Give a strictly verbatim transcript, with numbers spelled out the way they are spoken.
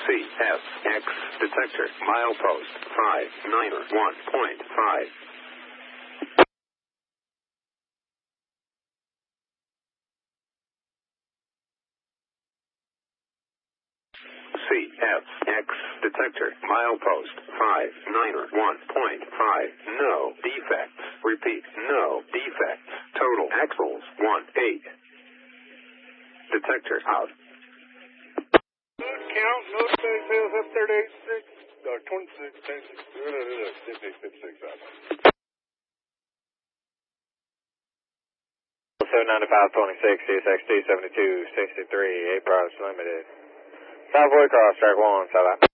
C S X detector milepost five niner one point five. C S X detector milepost five niner one point five. No defects. Repeat, no defects. Total axles one eight. Detector out. Good count, no six, sales up thirty-eight six, uh, twenty-six, ten six, no, no, no, no, fifty-six, fifty-six, seven ninety-five twenty-six, C S X two seventy-two sixty-three, eight Price Limited. Southway cross track one, South.